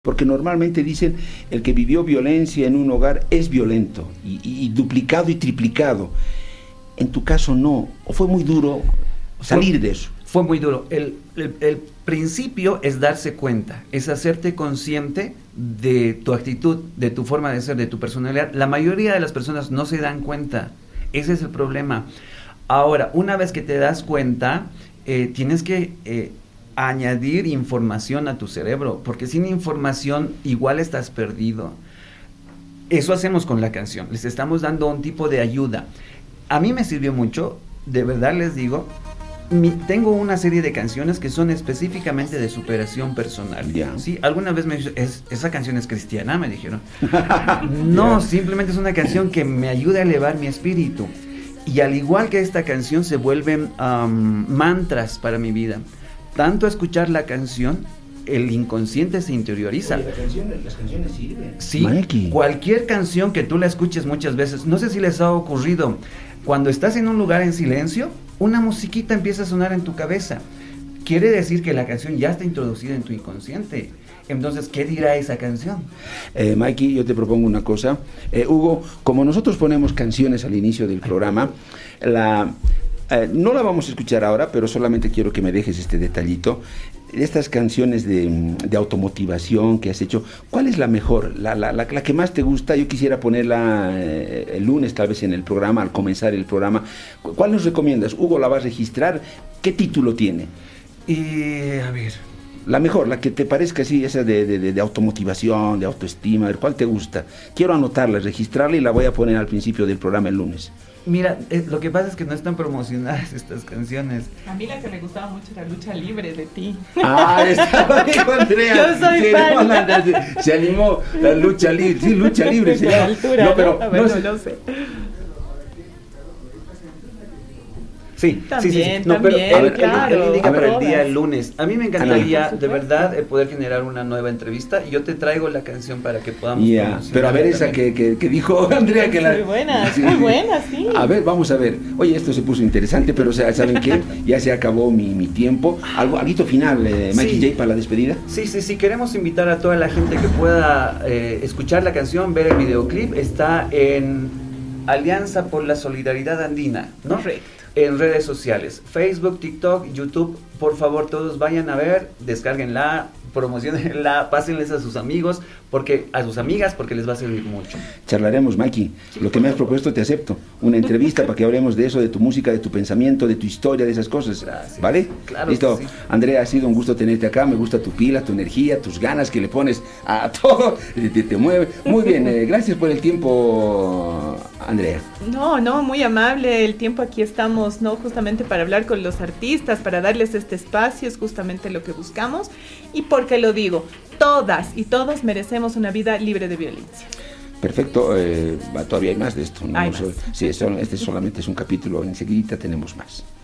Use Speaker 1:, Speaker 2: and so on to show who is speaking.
Speaker 1: Porque normalmente dicen, el que vivió violencia en un hogar es violento, y duplicado y triplicado. En tu caso no, o fue muy duro salir de eso.
Speaker 2: Fue muy duro. El principio es darse cuenta, es hacerte consciente de tu actitud, de tu forma de ser, de tu personalidad. La mayoría de las personas no se dan cuenta, ese es el problema. Ahora, una vez que te das cuenta, tienes que añadir información a tu cerebro, porque sin información igual estás perdido. Eso hacemos con la canción, les estamos dando un tipo de ayuda. A mí me sirvió mucho, de verdad les digo, tengo una serie de canciones que son específicamente de superación personal.
Speaker 1: Yeah.
Speaker 2: ¿Sí? Alguna vez me dijeron, esa canción es cristiana, me dijeron. No, yeah. Simplemente es una canción que me ayuda a elevar mi espíritu. Y al igual que esta canción se vuelven mantras para mi vida. Tanto escuchar la canción, el inconsciente se interioriza.
Speaker 1: Oye, las canciones sirven.
Speaker 2: Sí,
Speaker 1: Mikey.
Speaker 2: Cualquier canción que tú la escuches muchas veces, no sé si les ha ocurrido, cuando estás en un lugar en silencio, una musiquita empieza a sonar en tu cabeza. Quiere decir que la canción ya está introducida en tu inconsciente. Entonces, ¿qué dirá esa canción?
Speaker 1: Mikey, yo te propongo una cosa. Hugo, como nosotros ponemos canciones al inicio del programa, no la vamos a escuchar ahora, pero solamente quiero que me dejes este detallito. Estas canciones de automotivación que has hecho, ¿cuál es la mejor? La que más te gusta. Yo quisiera ponerla el lunes, tal vez en el programa, al comenzar el programa. ¿Cuál nos recomiendas? Hugo la va a registrar. ¿Qué título tiene?
Speaker 2: A ver.
Speaker 1: La mejor, la que te parezca así, esa de automotivación, de autoestima. A ver, ¿cuál te gusta? Quiero anotarla, registrarla y la voy a poner al principio del programa el lunes.
Speaker 2: Mira, lo que pasa es que no están promocionadas estas canciones.
Speaker 3: A mí la que me gustaba mucho era Lucha Libre de ti.
Speaker 1: Estaba dijo Andrea.
Speaker 3: Yo soy fan.
Speaker 1: Se animó la lucha libre. Sí, lucha libre se llama.
Speaker 3: Altura,
Speaker 1: no, pero
Speaker 3: ¿no? No lo sé.
Speaker 2: Sí,
Speaker 3: también,
Speaker 2: sí. No,
Speaker 3: también,
Speaker 2: pero
Speaker 3: claro.
Speaker 2: él indica para el
Speaker 3: Todas.
Speaker 2: día lunes. A mí me encantaría,
Speaker 3: Por
Speaker 2: de
Speaker 3: supuesto.
Speaker 2: verdad, poder generar una nueva entrevista y yo te traigo la canción para que podamos promocionarla.
Speaker 1: Pero a ver esa que dijo Andrea que la...
Speaker 3: Muy buena,
Speaker 1: sí.
Speaker 3: muy buena, sí.
Speaker 1: A ver, vamos a ver. Oye, esto se puso interesante, pero ¿saben qué? Ya se acabó mi tiempo. Algo final, Mikey
Speaker 2: Sí.
Speaker 1: J, para la despedida.
Speaker 2: Sí, queremos invitar a toda la gente que pueda escuchar la canción, ver el videoclip. Está en Alianza por la Solidaridad Andina, ¿no?
Speaker 3: Correcto.
Speaker 2: En redes sociales, Facebook, TikTok, YouTube. Por favor, todos vayan a ver, descárguenla, promocionenla, pásenles a sus amigos, a sus amigas, porque les va a servir mucho.
Speaker 1: Charlaremos, Mikey. Lo que me has propuesto te acepto. Una entrevista para que hablemos de eso, de tu música, de tu pensamiento, de tu historia, de esas cosas.
Speaker 2: Gracias.
Speaker 1: ¿Vale?
Speaker 2: Claro.
Speaker 1: Listo.
Speaker 2: Sí.
Speaker 1: Andrea, ha sido un gusto tenerte acá. Me gusta tu pila, tu energía, tus ganas que le pones a todo. Te mueve. Muy bien. Gracias por el tiempo, Andrea.
Speaker 3: No, muy amable. El tiempo aquí estamos, ¿no? Justamente para hablar con los artistas, para darles este espacio, es justamente lo que buscamos. Y porque lo digo, todas y todos merecemos una vida libre de violencia.
Speaker 1: Perfecto. Todavía hay más de esto, ¿no?
Speaker 3: Hay más.
Speaker 1: Sí, este solamente es un capítulo. Enseguida tenemos más.